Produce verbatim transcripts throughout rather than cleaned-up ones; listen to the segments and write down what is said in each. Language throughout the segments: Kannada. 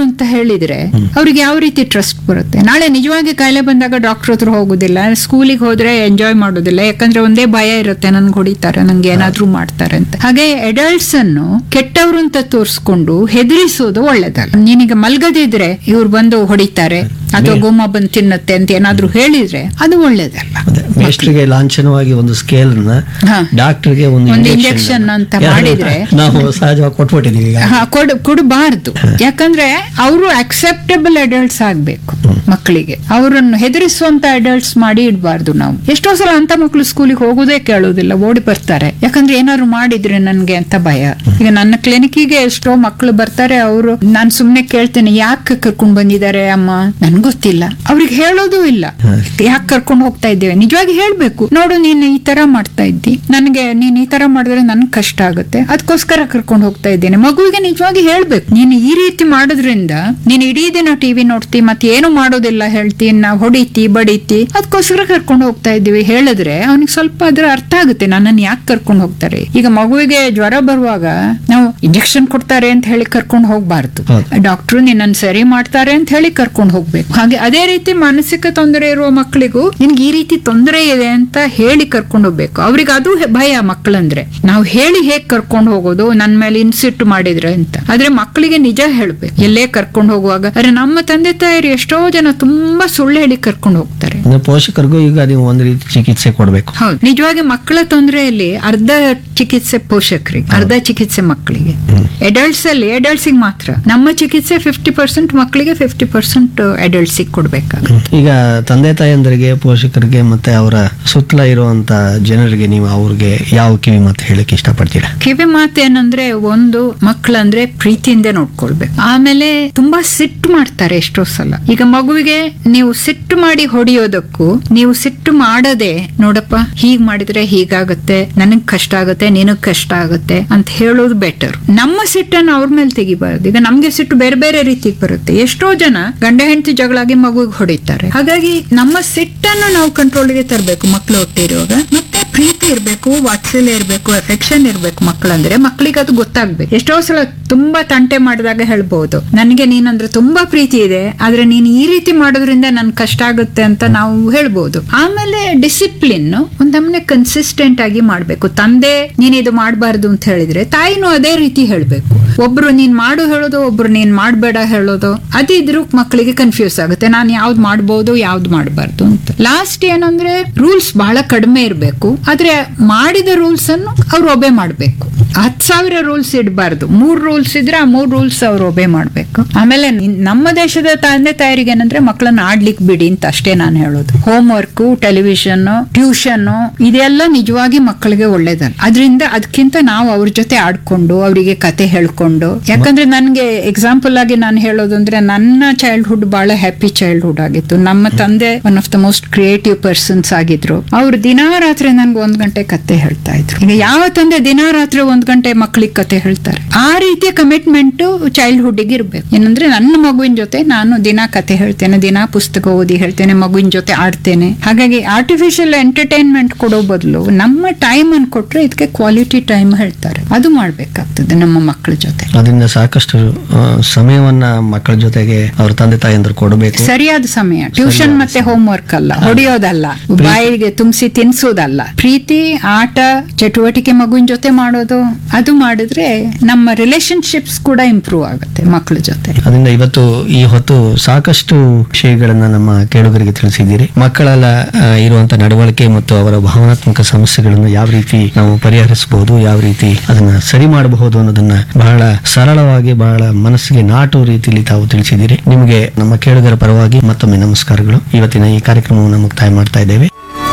ಅಂತ ಹೇಳಿದ್ರೆ ಅವ್ರಿಗೆ ಯಾವ ರೀತಿ ಟ್ರಸ್ಟ್ ಬರುತ್ತೆ? ನಾಳೆ ನಿಜವಾಗಿ ಕಾಯಿಲೆ ಬಂದಾಗ ಡಾಕ್ಟರ್ ಹತ್ರ ಹೋಗುದಿಲ್ಲ, ಸ್ಕೂಲಿಗೆ ಹೋದ್ರೆ ಎಂಜಾಯ್ ಮಾಡೋದಿಲ್ಲ, ಯಾಕಂದ್ರೆ ಒಂದೇ ಭಯ ಇರುತ್ತೆ, ನನ್ಗೆ ಹೊಡಿತಾರೆ, ನಂಗೆ ಏನಾದ್ರೂ ಮಾಡ್ತಾರೆ ಅಂತ. ಹಾಗೆ ಅಡಲ್ಟ್ಸ್ ಅನ್ನು ಕೆಟ್ಟವ್ರು ಅಂತ ತೋರಿಸ್ಕೊಂಡು ಹೆದರಿಸೋದು ಒಳ್ಳೇದಲ್ಲ. ನೀನೀಗ ಮಲ್ಗದಿದ್ರೆ ಇವ್ರು ಬಂದು ಹೊಡಿತಾರೆ ಅಥವಾ ಗೋಮ ಬಂದು ತಿನ್ನುತ್ತೆ ಅಂತ ಏನಾದ್ರೂ ಹೇಳಿದ್ರೆ ಅದು ಒಳ್ಳೇದಲ್ಲ. ಮೇಸ್ಟ್ರಿಗೆ ಲಾಂಛನವಾಗಿ ಒಂದು ಸ್ಕೇಲ್ ಡಾಕ್ಟರ್ಗೆ ಒಂದು ಇಂಜೆಕ್ಷನ್ ಅಂತ ಮಾಡಿದ್ರೆ ನಾವು ಸಹಜವಾಗಿ ಕೊಟ್ಬಿಟ್ಟಿದೀವಿ. ಕೊಡಬಾರ್ದು, ಯಾಕಂದ್ರೆ ಅವರು ಅಕ್ಸೆಪ್ಟಬಲ್ ಅಡಲ್ಟ್ಸ್ ಆಗ್ಬೇಕು ಮಕ್ಕಳಿಗೆ. ಅವರನ್ನು ಹೆದರಿಸುವಂತ ಅಡಲ್ಟ್ಸ್ ಮಾಡಿ ಇಡಬಾರ್ದು. ನಾವು ಎಷ್ಟೋ ಸಲ ಅಂತ ಮಕ್ಕಳು ಸ್ಕೂಲಿಗೆ ಹೋಗೋದೇ ಕೇಳೋದಿಲ್ಲ, ಓಡಿ ಬರ್ತಾರೆ, ಯಾಕಂದ್ರೆ ಏನಾದ್ರು ಮಾಡಿದ್ರೆ ನನ್ಗೆ ಅಂತ ಭಯ. ಈಗ ನನ್ನ ಕ್ಲಿನಿಕ್ಗೆ ಎಷ್ಟೋ ಮಕ್ಕಳು ಬರ್ತಾರೆ, ಅವರು ನಾನ್ ಸುಮ್ನೆ ಕೇಳ್ತೇನೆ ಯಾಕೆ ಕರ್ಕೊಂಡ್ ಬಂದಿದ್ದಾರೆ ಅಮ್ಮ, ನನ್ಗೆ ಗೊತ್ತಿಲ್ಲ. ಅವ್ರಿಗೆ ಹೇಳೋದು ಇಲ್ಲ ಯಾಕೆ ಕರ್ಕೊಂಡು ಹೋಗ್ತಾ ಇದ್ದೇವೆ. ನಿಜವಾಗಿ ಹೇಳ್ಬೇಕು, ನೋಡು ನೀನ್ ಈ ತರ ಮಾಡ್ತಾ ಇದ್ದಿ, ನನ್ಗೆ ನೀನ್ ಈ ತರ ಮಾಡಿದ್ರೆ ನನ್ಗೆ ಕಷ್ಟ ಆಗುತ್ತೆ, ಅದಕ್ಕೋಸ್ಕರ ಕರ್ಕೊಂಡು ಹೋಗ್ತಾ ಇದ್ದೇನೆ. ಮಗುವಿಗೆ ನಿಜವಾಗಿ ಹೇಳ್ಬೇಕು, ನೀನ್ ಈ ರೀತಿ ಮಾಡೋದ್ರಿಂದ ನೀನ್ ಇಡೀ ದಿನ ಟಿವಿ ನೋಡ್ತಿ, ಮತ್ತೆ ಏನು ಮಾಡೋದಿಲ್ಲ ಹೇಳ್ತಿ, ನಾವ್ ಹೊಡಿತಿ ಬಡಿತಿ, ಅದಕ್ಕೋಸ್ಕರ ಕರ್ಕೊಂಡು ಹೋಗ್ತಾ ಇದ್ದೀವಿ ಹೇಳಿದ್ರೆ ಅವನಿಗೆ ಸ್ವಲ್ಪ ಅದ್ರ ಅರ್ಥ ಆಗುತ್ತೆ, ನನ್ನನ್ನು ಯಾಕೆ ಕರ್ಕೊಂಡು ಹೋಗ್ತಾರೆ. ಈಗ ಮಗುವಿಗೆ ಜ್ವರ ಬರುವಾಗ ನಾವು ಇಂಜೆಕ್ಷನ್ ಕೊಡ್ತಾರೆ ಅಂತ ಹೇಳಿ ಕರ್ಕೊಂಡು ಹೋಗ್ಬಾರ್ದು, ಡಾಕ್ಟ್ರು ನಿನ್ನನ್ನು ಸರಿ ಮಾಡ್ತಾರೆ ಅಂತ ಹೇಳಿ ಕರ್ಕೊಂಡು ಹೋಗ್ಬೇಕು. ಹಾಗೆ ಅದೇ ರೀತಿ ಮಾನಸಿಕ ತೊಂದರೆ ಇರುವ ಮಕ್ಕಳಿಗೂ ನಿನ್ಗೆ ಈ ರೀತಿ ತೊಂದರೆ ಇದೆ ಅಂತ ಹೇಳಿ ಕರ್ಕೊಂಡು ಹೋಗ್ಬೇಕು. ಅವ್ರಿಗೆ ಅದು ಭಯ ಮಕ್ಕಳಂದ್ರೆ, ನಾವು ಹೇಳಿ ಹೇಗ್ ಕರ್ಕೊಂಡು ಹೋಗೋದು, ನನ್ ಮೇಲೆ ಇನ್ಸಿಟ್ಟು ಮಾಡಿದ್ರೆ ಅಂತ. ಆದ್ರೆ ಮಕ್ಕಳಿಗೆ ನಿಜ ಹೇಳ್ಬೇಕು ಎಲ್ಲೇ ಕರ್ಕೊಂಡು ಹೋಗುವಾಗ. ಅರೆ ನಮ್ಮ ತಂದೆ ತಾಯಿರು ಎಷ್ಟೋ ಜನ ತುಂಬಾ ಸುಳ್ಳು ಹೇಳಿ ಕರ್ಕೊಂಡು ಹೋಗ್ತಾರೆ. ಪೋಷಕರಿಗೂ ಈಗ ನೀವು ಒಂದು ರೀತಿ ಚಿಕಿತ್ಸೆ ಕೊಡ್ಬೇಕು. ಹೌದು, ನಿಜವಾಗಿ ಮಕ್ಕಳ ತೊಂದರೆಯಲ್ಲಿ ಅರ್ಧ ಚಿಕಿತ್ಸೆ ಪೋಷಕರಿಗೆ, ಅರ್ಧ ಚಿಕಿತ್ಸೆ ಮಕ್ಕಳಿಗೆ. ಅಡಲ್ಟ್ಸ್ ಅಲ್ಲಿ ಅಡಲ್ಟ್ಸ್ ಮಾತ್ರ ನಮ್ಮ ಚಿಕಿತ್ಸೆ ಫಿಫ್ಟಿ ಪರ್ಸೆಂಟ್ ಮಕ್ಕಳಿಗೆ, ಫಿಫ್ಟಿ ಪರ್ಸೆಂಟ್ ಅಡಲ್ಟ್ಸ್ ಕೊಡ್ಬೇಕಾಗುತ್ತೆ. ಈಗ ತಂದೆ ತಾಯಿಯಂದರಿಗೆ, ಪೋಷಕರಿಗೆ ಮತ್ತೆ ಅವರ ಸುತ್ತಲ ಇರುವಂತ ಜನರಿಗೆ ನೀವು ಅವ್ರಿಗೆ ಯಾವ ಕಿವಿ ಮಾತು ಹೇಳಕ್ ಇಷ್ಟಪಡ್ತೀರಾ? ಕಿವಿ ಮಾತು ಏನಂದ್ರೆ, ಒಂದು ಮಕ್ಕಳಂದ್ರೆ ಪ್ರೀತಿಯಿಂದ ನೋಡ್ಕೊಳ್ಬೇಕು. ಆಮೇಲೆ ತುಂಬಾ ಸಿಟ್ಟು ಮಾಡ್ತಾರೆ ಎಷ್ಟೋ ಸಲ. ಈಗ ಮಗುವಿಗೆ ನೀವು ಸಿಟ್ಟು ಮಾಡಿ ಹೊಡಿಯೋದಕ್ಕೂ ನೀವು ಸಿಟ್ಟು ಮಾಡದೆ, ನೋಡಪ್ಪ ಹೀಗ್ ಮಾಡಿದ್ರೆ ಹೀಗಾಗತ್ತೆ, ನನಗ್ ಕಷ್ಟ ಆಗುತ್ತೆ, ನಿನಗ್ ಕಷ್ಟ ಆಗುತ್ತೆ ಅಂತ ಹೇಳೋದು ಬೆಟರ್. ನಮ್ಮ ಸಿಟ್ಟನ್ನು ಅವ್ರ ಮೇಲೆ ತೆಗಿಬಾರ್ದು. ಈಗ ನಮ್ಗೆ ಸಿಟ್ಟು ಬೇರೆ ಬೇರೆ ರೀತಿಗೆ ಬರುತ್ತೆ. ಎಷ್ಟೋ ಜನ ಗಂಡ ಹೆಂಡತಿ ಜಗಳಾಗಿ ಮಗುವಿಗೆ ಹೊಡಿತಾರೆ. ಹಾಗಾಗಿ ನಮ್ಮ ಸಿಟ್ಟನ್ನು ನಾವು ಕಂಟ್ರೋಲ್ಗೆ ತರಬೇಕು ಮಕ್ಕಳು ಹೊಟ್ಟಿರುವಾಗ. ಮತ್ತೆ ಪ್ರೀತಿ ಇರ್ಬೇಕು, ವಾತ್ಸಲ್ಯ ಇರ್ಬೇಕು, ಎಫೆಕ್ಷನ್ ಇರ್ಬೇಕು ಮಕ್ಕಳಂದ್ರೆ. ಮಕ್ಕಳಿಗೆ ಅದು ಗೊತ್ತಾಗ್ಬೇಕು. ಎಷ್ಟೋ ಸಲ ತುಂಬಾ ತಂಟೆ ಮಾಡಿದಾಗ ಹೇಳ್ಬಹುದು, ನನಗೆ ನೀನಂದ್ರೆ ತುಂಬಾ ಪ್ರೀತಿ ಇದೆ, ಆದ್ರೆ ನೀನ್ ಈ ರೀತಿ ಮಾಡೋದ್ರಿಂದ ನನ್ ಕಷ್ಟ ಆಗುತ್ತೆ ಅಂತ ನಾವು ಹೇಳ್ಬಹುದು. ಆಮೇಲೆ ಡಿಸಿಪ್ಲಿನ್ ಒಂದಮ್ಮನೆ ಕನ್ಸಿಸ್ಟೆಂಟ್ ಆಗಿ ಮಾಡ್ಬೇಕು. ತಂದೆ ನೀನ್ ಇದು ಮಾಡಬಾರ್ದು ಅಂತ ಹೇಳಿದ್ರೆ ತಾಯಿನೂ ಅದೇ ರೀತಿ ಹೇಳ್ಬೇಕು. ಒಬ್ರು ನೀನ್ ಮಾಡು ಹೇಳೋದು, ಒಬ್ರು ನೀನ್ ಮಾಡ್ಬೇಡ ಹೇಳೋದು, ಅದಿದ್ರು ಮಕ್ಕಳಿಗೆ ಕನ್ಫ್ಯೂಸ್ ಆಗುತ್ತೆ, ನಾನ್ ಯಾವ್ದು ಮಾಡ್ಬೋದು ಯಾವ್ದು ಮಾಡಬಾರ್ದು ಅಂತ. ಲಾಸ್ಟ್ ಏನಂದ್ರೆ ರೂಲ್ಸ್ ಬಹಳ ಕಡಿಮೆ ಇರ್ಬೇಕು, ಆದ್ರೆ ಮಾಡಿದ ರೂಲ್ಸ್ ಅನ್ನು ಅವ್ರು ಒಬೆ ಮಾಡ್ಬೇಕು. ಹತ್ ಸಾವಿರ ರೂಲ್ಸ್ ಇಡಬಾರ್ದು, ಮೂರ್ ರೂಲ್ಸ್ ಇದ್ರೆ ಆ ಮೂರ್ ರೂಲ್ಸ್ ಅವ್ರು ಒಬೆ ಮಾಡ್ಬೇಕು. ಆಮೇಲೆ ನಮ್ಮ ದೇಶದ ತಂದೆ ತಾಯರಿಗೆ ಏನಂದ್ರೆ ಮಕ್ಕಳನ್ನ ಆಡ್ಲಿಕ್ಕೆ ಬಿಡಿ ಅಂತ ಅಷ್ಟೇ ನಾನು ಹೇಳೋದು. ಹೋಮ್ ವರ್ಕ್, ಟೆಲಿವಿಷನ್, ಟ್ಯೂಷನ್ ಇದೆಲ್ಲ ನಿಜವಾಗಿ ಮಕ್ಕಳಿಗೆ ಒಳ್ಳೇದಲ್ಲ. ಅದರಿಂದ ಅದಕ್ಕಿಂತ ನಾವು ಅವ್ರ ಜೊತೆ ಆಡ್ಕೊಂಡು ಅವರಿಗೆ ಕತೆ ಹೇಳ್ಕೊಂಡು, ಯಾಕಂದ್ರೆ ನನ್ಗೆ ಎಕ್ಸಾಂಪಲ್ ಆಗಿ ನಾನು ಹೇಳೋದು ಅಂದ್ರೆ ನನ್ನ ಚೈಲ್ಡ್ಹುಡ್ ಬಹಳ ಹ್ಯಾಪಿ ಚೈಲ್ಡ್ಹುಡ್ ಆಗಿತ್ತು. ನಮ್ಮ ತಂದೆ one of the most creative persons ಆಗಿದ್ರು. ಅವ್ರು ದಿನಾ ರಾತ್ರಿ ನನ್ಗೆ ಒಂದ್ ಗಂಟೆ ಕತೆ ಹೇಳ್ತಾ ಇದ್ರು. ಈಗ ಯಾವ ತಂದೆ ದಿನಾ ರಾತ್ರಿ ಒಂದ್ ಗಂಟೆ ಮಕ್ಕಳಿಗೆ ಕತೆ ಹೇಳ್ತಾರೆ? ಆ ರೀತಿಯ ಕಮಿಟ್ಮೆಂಟ್ ಚೈಲ್ಡ್ಹುಡ್ ಗೆ ಇರ್ಬೇಕು. ಏನಂದ್ರೆ ನನ್ನ ಮಗುವಿನ ಜೊತೆ ನಾನು ದಿನಾ ಕತೆ ಹೇಳ್ತೇನೆ, ದಿನಾ ಪುಸ್ತಕ ಓದಿ ಹೇಳ್ತೇನೆ, ಮಗುವಿನ ಜೊತೆ ಆಡ್ತೇನೆ. ಹಾಗಾಗಿ ಆರ್ಟಿಫಿಷಿಯಲ್ ಎಂಟರ್ಟೈನ್ಮೆಂಟ್ ಕೊಡೋ ಬದಲು ನಮ್ಮ ಟೈಮ್ ಅನ್ನು ಕೊಟ್ರೆ ಇದಕ್ಕೆ ಕ್ವಾಲಿಟಿ ಟೈಮ್ ಹೇಳ್ತಾರೆ, ಅದು ಮಾಡ್ಬೇಕಾಗ್ತದೆ ನಮ್ಮ ಮಕ್ಕಳ ಜೊತೆ. ಅದರಿಂದ ಸಾಕಷ್ಟು ಸಮಯವನ್ನ ಮಕ್ಕಳ ಜೊತೆಗೆ ಅವ್ರ ತಂದೆ ತಾಯಿಯಂದ್ರು ಕೊಡಬೇಕು. ಸರಿಯಾದ ಸಮಯ. ಟ್ಯೂಷನ್ ಮತ್ತೆ ಹೋಮ್ ವರ್ಕ್ ಅಲ್ಲ, ಹೊಡೆಯೋದಲ್ಲ, ಬಾಯಿಗೆ ತುಂಬಿಸಿ ತಿನ್ಸೋದಲ್ಲ, ಪ್ರೀತಿ, ಆಟ, ಚಟುವಟಿಕೆ ಮಗುವಿನ ಜೊತೆ ಮಾಡೋದು, ಅದು ಮಾಡಿದ್ರೆ ನಮ್ಮ ರಿಲೇಶನ್ಶಿಪ್ಸ್ ಕೂಡ ಇಂಪ್ರೂವ್ ಆಗುತ್ತೆ ಮಕ್ಕಳ ಜೊತೆ. ಅದರಿಂದ ಇವತ್ತು ಈ ಹೊತ್ತು ಸಾಕಷ್ಟು ವಿಷಯಗಳನ್ನ ನಮ್ಮ ಕೇಳುಗರಿಗೆ ತಿಳಿಸಿದ್ದೀರಿ. ಮಕ್ಕಳೆಲ್ಲ ಇರುವಂತ ನಡವಳಿಕೆ ಮತ್ತು ಅವರ ಭಾವನಾತ್ಮಕ ಸಮಸ್ಯೆಗಳನ್ನು ಯಾವ ರೀತಿ ನಾವು ಪರಿಹರಿಸಬಹುದು, ಯಾವ ರೀತಿ ಅದನ್ನ ಸರಿ ಮಾಡಬಹುದು ಅನ್ನೋದನ್ನ ಬಹಳ ಸರಳವಾಗಿ, ಬಹಳ ಮನಸ್ಸಿಗೆ ನಾಟು ರೀತಿಯಲ್ಲಿ ತಾವು ತಿಳಿಸಿದ್ದೀರಿ. ನಿಮಗೆ ನಮ್ಮ ಕೇಳುಗರ ಪರವಾಗಿ ಮತ್ತೊಮ್ಮೆ ನಮಸ್ಕಾರಗಳು. ಇವತ್ತಿನ ಈ ಕಾರ್ಯಕ್ರಮವನ್ನು ಮುಕ್ತಾಯ ಮಾಡ್ತಾ ಇದ್ದೇವೆ.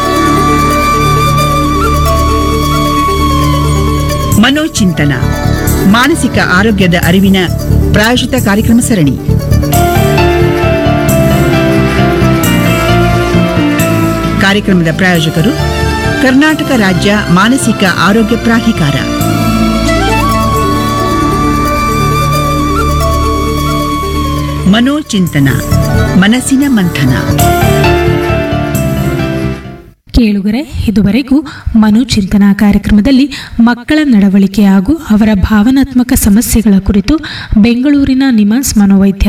ಮನೋಚಿಂತನ, ಮಾನಸಿಕ ಆರೋಗ್ಯದ ಅರಿವಿನ ಪ್ರಾಯೋಜಿತ ಕಾರ್ಯಕ್ರಮ ಸರಣಿ. ಕಾರ್ಯಕ್ರಮದ ಪ್ರಾಯೋಜಕರು ಕರ್ನಾಟಕ ರಾಜ್ಯ ಮಾನಸಿಕ ಆರೋಗ್ಯ ಪ್ರಾಧಿಕಾರ. ಮನೋಚಿಂತನ, ಮನಸ್ಸಿನ ಮಂಥನ. ಕೇಳುಗರೆ, ಇದುವರೆಗೂ ಮನೋಚಿಂತನ ಕಾರ್ಯಕ್ರಮದಲ್ಲಿ ಮಕ್ಕಳ ನಡವಳಿಕೆ ಹಾಗೂ ಅವರ ಭಾವನಾತ್ಮಕ ಸಮಸ್ಯೆಗಳ ಕುರಿತು ಬೆಂಗಳೂರಿನ ನಿಮ್ಹಾನ್ಸ್ ಮನೋವೈದ್ಯ